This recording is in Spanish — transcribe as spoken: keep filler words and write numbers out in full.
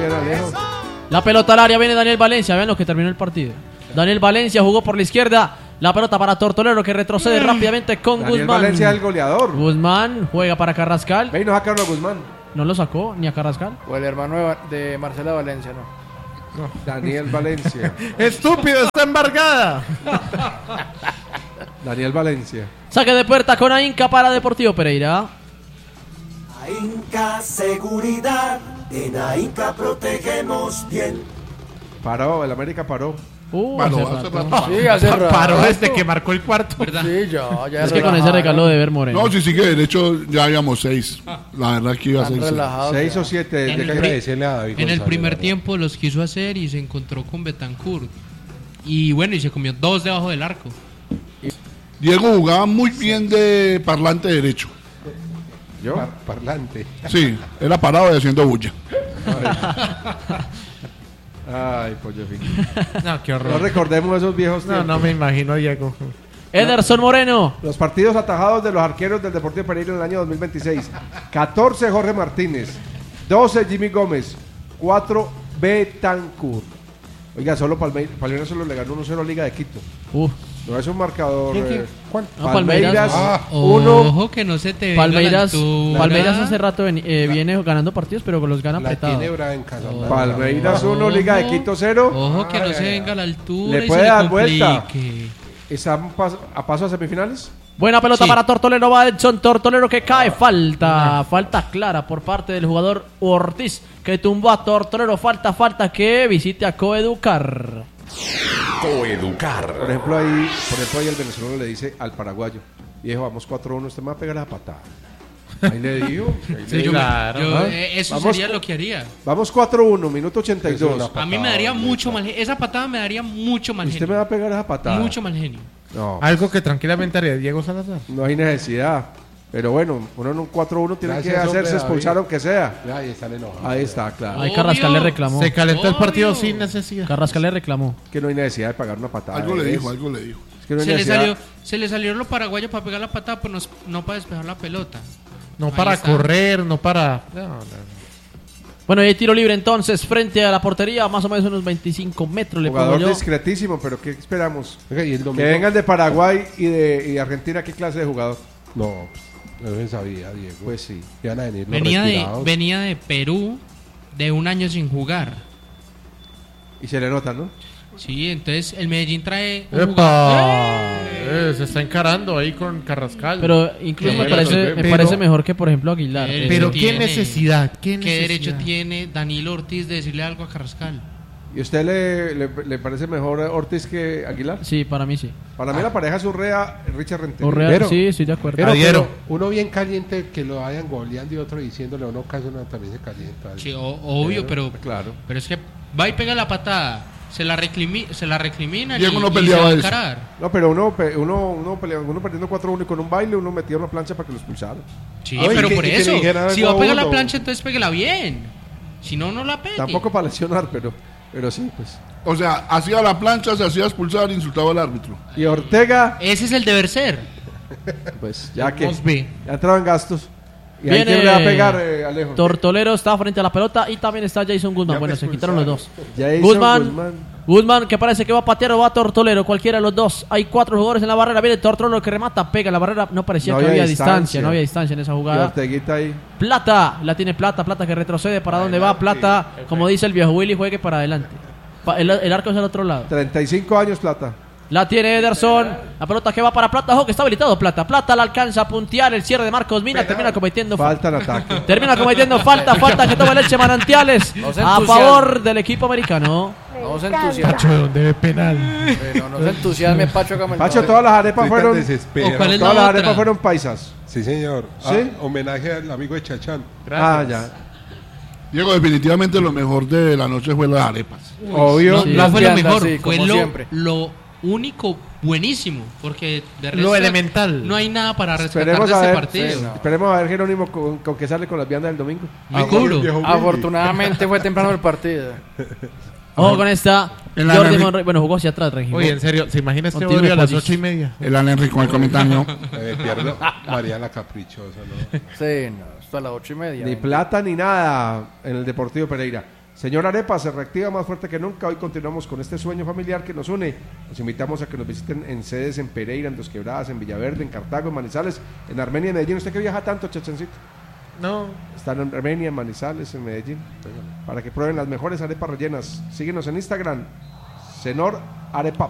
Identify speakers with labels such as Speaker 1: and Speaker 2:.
Speaker 1: bien, Alejo.
Speaker 2: La pelota al área, viene Daniel Valencia. Vean lo que terminó el partido. Daniel Valencia jugó por la izquierda. La pelota para Tortolero, que retrocede mm. rápidamente con
Speaker 1: Daniel
Speaker 2: Guzmán.
Speaker 1: Valencia es el goleador.
Speaker 2: Guzmán juega para Carrascal.
Speaker 1: Ve y no sacaron a Guzmán.
Speaker 2: No lo sacó ni a Carrascal.
Speaker 3: O el hermano de Marcela Valencia, no.
Speaker 1: No, Daniel Valencia.
Speaker 4: Estúpido, está embargada.
Speaker 1: Daniel Valencia.
Speaker 2: Saque de puerta con Ainca para Deportivo Pereira.
Speaker 5: Ainca Seguridad. En Ainca protegemos bien.
Speaker 1: Paró, el América paró.
Speaker 2: Uh,
Speaker 6: Paró,
Speaker 2: hace
Speaker 6: hace
Speaker 2: rato.
Speaker 6: rato.
Speaker 3: Sí, hace rato.
Speaker 4: Paró desde que marcó el cuarto.
Speaker 2: ¿Verdad?
Speaker 3: Sí, ya, ya
Speaker 2: es que con ese regalo de Ver Moreno.
Speaker 6: No, si sigue derecho, ya habíamos seis. La verdad que iba a seis.
Speaker 1: Seis o siete.
Speaker 7: En,
Speaker 1: de
Speaker 7: el,
Speaker 1: que
Speaker 7: a David
Speaker 8: en el
Speaker 7: González,
Speaker 8: primer
Speaker 7: ¿verdad?
Speaker 8: tiempo los quiso hacer y se encontró con Betancourt. Y bueno, y se comió dos debajo del arco.
Speaker 6: Diego jugaba muy bien de parlante derecho.
Speaker 1: ¿Yo?
Speaker 7: Par- parlante.
Speaker 6: Sí, era parado y haciendo bulla.
Speaker 1: Ay, pollo fin.
Speaker 4: No, qué
Speaker 1: No
Speaker 4: horror.
Speaker 1: recordemos esos viejos
Speaker 4: No,
Speaker 1: tiempos.
Speaker 4: no me imagino a Diego.
Speaker 2: Ederson Moreno.
Speaker 1: Los partidos atajados de los arqueros del Deportivo Pereira en el año dos mil veintiséis. catorce Jorge Martínez. doce Jimmy Gómez. cuatro Betancourt. Oiga, solo Palme- Palmeiras solo le ganó uno cero a Liga de Quito.
Speaker 2: Uh,
Speaker 1: No es un marcador.
Speaker 7: ¿Quién, quién?
Speaker 1: eh,
Speaker 7: ¿Cuál?
Speaker 2: no,
Speaker 1: Palmeiras
Speaker 7: Ah.
Speaker 1: uno.
Speaker 8: Ojo que no se te venga
Speaker 2: Palmeiras,
Speaker 8: la altura.
Speaker 2: Palmeiras hace rato ven- eh, viene ganando partidos, pero los gana
Speaker 7: La
Speaker 2: apretado.
Speaker 7: tiene brava en casa.
Speaker 1: Palmeiras uno, Liga de Quito cero.
Speaker 8: Ojo que no
Speaker 7: Ay,
Speaker 8: se
Speaker 7: ay,
Speaker 8: venga a la altura
Speaker 1: Le
Speaker 8: y
Speaker 1: puede
Speaker 8: se
Speaker 1: dar
Speaker 8: le
Speaker 1: vuelta.
Speaker 8: complique.
Speaker 1: ¿Están pas- a paso a semifinales?
Speaker 2: Buena pelota
Speaker 8: Sí.
Speaker 2: para Tortolero, va Edson Tortolero que cae, falta, falta clara por parte del jugador Ortiz que tumbó a Tortolero, falta, falta que visite a Coeducar.
Speaker 9: Coeducar.
Speaker 1: Por ejemplo, ahí, por ejemplo, ahí el venezolano le dice al paraguayo: viejo, vamos cuatro uno, usted me va a pegar la patada. Ahí le digo. Ahí le
Speaker 8: Sí,
Speaker 1: digo.
Speaker 8: yo,
Speaker 4: Claro.
Speaker 8: yo,
Speaker 1: ¿Ah?
Speaker 8: eh, eso
Speaker 1: Vamos
Speaker 8: sería
Speaker 1: co-
Speaker 8: lo que haría.
Speaker 1: Vamos cuatro uno, minuto ochenta y
Speaker 7: Eso es
Speaker 1: dos.
Speaker 7: una
Speaker 8: A mí me daría mucho mal genio. Esa patada me daría mucho mal
Speaker 1: Usted
Speaker 8: genio.
Speaker 1: me va a pegar esa patada.
Speaker 8: Mucho mal genio.
Speaker 1: No,
Speaker 4: Algo que tranquilamente haría Diego Salazar.
Speaker 1: no hay necesidad. Pero bueno, uno en un cuatro uno tiene
Speaker 7: Gracias,
Speaker 1: que hacerse
Speaker 7: hombre,
Speaker 1: expulsar
Speaker 7: David.
Speaker 1: aunque sea.
Speaker 7: Ahí están enojados.
Speaker 1: Ahí está, claro.
Speaker 2: Ahí
Speaker 8: Obvio.
Speaker 2: Carrascal le reclamó.
Speaker 4: Se calentó el partido
Speaker 8: Obvio.
Speaker 4: sin necesidad.
Speaker 2: Carrascal le reclamó.
Speaker 1: Que no hay necesidad de pagar una patada.
Speaker 6: Algo le
Speaker 1: Es-
Speaker 6: dijo, algo le dijo.
Speaker 1: Es que no hay
Speaker 8: Se le,
Speaker 1: necesidad.
Speaker 8: salió, se le salió lo paraguayo para pegar la patada, pero no, no para despejar la pelota.
Speaker 4: No
Speaker 8: Ahí
Speaker 4: para
Speaker 8: está.
Speaker 4: correr, no para. No, no, no.
Speaker 2: Bueno, y hay tiro libre entonces frente a la portería, más o menos unos veinticinco metros le pongo
Speaker 1: Jugador
Speaker 2: yo.
Speaker 1: discretísimo, pero ¿qué esperamos?
Speaker 7: Oiga, ¿y el
Speaker 1: Que
Speaker 7: domingo?
Speaker 1: vengan de Paraguay y de, y de Argentina, ¿qué clase de jugador?
Speaker 7: No, pues, no se sabía, Diego.
Speaker 1: Pues sí.
Speaker 7: Que van a venir los
Speaker 8: Venía de,
Speaker 7: retirados.
Speaker 8: venía de Perú de un año sin jugar.
Speaker 1: Y se le nota, ¿no?
Speaker 8: Sí, entonces el Medellín trae un
Speaker 4: ¡Epa!
Speaker 8: jugador.
Speaker 4: Eh, se está encarando ahí con Carrascal.
Speaker 2: Pero incluso
Speaker 4: Sí,
Speaker 2: me parece,
Speaker 4: pero-
Speaker 2: me parece mejor que, por ejemplo, Aguilar.
Speaker 8: Eh,
Speaker 2: Eh,
Speaker 4: Pero
Speaker 8: ¿qué
Speaker 4: qué
Speaker 8: tiene?
Speaker 4: necesidad, qué
Speaker 8: ¿Qué
Speaker 4: necesidad.
Speaker 8: derecho tiene Danilo Ortiz de decirle algo a Carrascal?
Speaker 1: ¿Y a usted le, le, le parece mejor Ortiz que Aguilar?
Speaker 2: Sí, para mí sí.
Speaker 1: Para mí la pareja es Urrea, Richard Rentería.
Speaker 2: Urrea,
Speaker 7: Pero-
Speaker 2: sí, estoy de acuerdo.
Speaker 7: Pero,
Speaker 4: Adiero.
Speaker 7: pero uno bien caliente que lo vayan goleando y otro diciéndole uno caso uno también se calienta.
Speaker 8: Sí, o- obvio, pero,
Speaker 1: Claro.
Speaker 8: pero es que va y pega la patada, se la, reclimi, se la recrimina y,
Speaker 6: Diego no
Speaker 8: y se
Speaker 6: peleaba
Speaker 8: va a
Speaker 6: eso.
Speaker 8: encarar.
Speaker 1: No, pero uno, pe- uno, uno, pelea- uno perdiendo cuatro uno y con un baile, uno metía una plancha para que lo expulsaran.
Speaker 8: Sí,
Speaker 7: Oye,
Speaker 8: pero
Speaker 7: que-
Speaker 8: por
Speaker 7: y que
Speaker 8: eso,
Speaker 7: le dijeran
Speaker 8: si
Speaker 7: algo
Speaker 8: va a
Speaker 7: a
Speaker 8: pegar la
Speaker 7: uno.
Speaker 8: plancha, entonces péguela bien. Si no, no la pegue.
Speaker 1: Tampoco para lesionar, pero, pero sí, pues.
Speaker 6: O sea, hacía la plancha, se hacía expulsar, insultaba al árbitro.
Speaker 1: Y Ortega,
Speaker 8: Ese es el deber ser.
Speaker 1: pues ya que
Speaker 4: Mosby.
Speaker 1: ya entraba en gastos. ¿Y ahí
Speaker 2: Viene
Speaker 1: quién le va a pegar, eh, Alejo?
Speaker 2: Tortolero está frente a la pelota y también está Jason Guzmán.
Speaker 1: Ya
Speaker 2: Bueno,
Speaker 1: me
Speaker 2: se quitaron los dos.
Speaker 1: Jason
Speaker 2: Guzmán,
Speaker 1: Guzmán.
Speaker 2: Guzmán que parece que va a patear o va a Tortolero, cualquiera de los dos. Hay cuatro jugadores en la barrera. Viene Tortolero que remata, pega la barrera. No parecía
Speaker 1: No
Speaker 2: que
Speaker 1: había
Speaker 2: había distancia.
Speaker 1: distancia.
Speaker 2: no había distancia en esa
Speaker 1: Y
Speaker 2: jugada.
Speaker 1: Orteguita ahí.
Speaker 2: Plata, la tiene Plata, Plata que retrocede. ¿Para dónde va? Plata, como dice el viejo Willy, juegue para adelante. Pa- El, el arco es al otro lado.
Speaker 1: treinta y cinco años, Plata.
Speaker 2: La tiene Ederson. La pelota que va para Plata. Ojo que está habilitado Plata. Plata la alcanza a puntear. El cierre de Marcos Mina termina cometiendo
Speaker 1: Falta en ataque.
Speaker 2: Termina cometiendo falta, falta que toma Leche Manantiales
Speaker 3: No se
Speaker 2: a
Speaker 3: entusiasme.
Speaker 2: favor del equipo americano.
Speaker 3: No se entusiasme.
Speaker 4: Pacho, ¿de dónde ve penal?
Speaker 3: Pero no se entusiasme, Pacho Camel.
Speaker 1: Pacho, todas las arepas
Speaker 7: Estoy tan
Speaker 1: fueron.
Speaker 7: desesperado.
Speaker 8: ¿O cuál es la
Speaker 1: Todas las
Speaker 8: otra?
Speaker 1: arepas fueron paisas.
Speaker 7: Sí, señor.
Speaker 1: ¿Sí?
Speaker 7: Ah, homenaje al amigo de Chachán.
Speaker 1: Ah, ya.
Speaker 6: Diego, definitivamente lo mejor de la noche fue las arepas.
Speaker 1: Obvio.
Speaker 8: No,
Speaker 2: Sí.
Speaker 8: no fue lo
Speaker 3: Las
Speaker 8: mejor,
Speaker 3: viandas, sí,
Speaker 8: fue
Speaker 3: como
Speaker 8: lo,
Speaker 3: siempre.
Speaker 8: lo único buenísimo. Porque de
Speaker 4: Lo
Speaker 8: resto
Speaker 4: elemental.
Speaker 8: no hay nada para rescatar
Speaker 1: Esperemos
Speaker 8: de
Speaker 1: a
Speaker 8: este
Speaker 1: ver.
Speaker 8: partido.
Speaker 3: Sí, no.
Speaker 1: Esperemos a ver Jerónimo con, con que sale con las viandas del domingo.
Speaker 8: Muy duro.
Speaker 7: Viejo Willy.
Speaker 3: Afortunadamente fue temprano el partido.
Speaker 2: Ojo con esta.
Speaker 6: En la
Speaker 2: Jordi
Speaker 6: Henry-
Speaker 2: Monroy. Bueno, jugó hacia atrás, Regi.
Speaker 4: Oye, en serio, ¿se imagina este
Speaker 2: Continúe,
Speaker 4: horario a las
Speaker 2: Pollis.
Speaker 4: ocho y media?
Speaker 6: El Alan Henry con el comentario.
Speaker 7: Eh, pierdo. María la Caprichosa, ¿no?
Speaker 3: Sí, no, hasta las ocho y media.
Speaker 1: Ni plata ni nada en el Deportivo Pereira. Señor Arepa, se reactiva más fuerte que nunca. Hoy continuamos con este sueño familiar que nos une. Los invitamos a que nos visiten en sedes en Pereira, en Dos Quebradas, en Villaverde, en Cartago, en Manizales, en Armenia, en Medellín. ¿Usted que viaja tanto, Chachancito?
Speaker 4: No.
Speaker 1: Están en Armenia, en Manizales, en Medellín. Para que prueben las mejores arepas rellenas. Síguenos en Instagram, Senor Arepa.